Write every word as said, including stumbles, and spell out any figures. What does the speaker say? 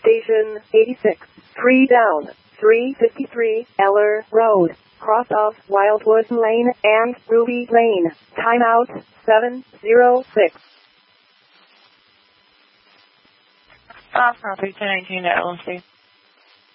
Station eighty-six. three down. three fifty-three Eller Road. Cross of Wildwood Lane and Ruby Lane. Timeout seven zero six. Off Route three ten nineteen to L M C.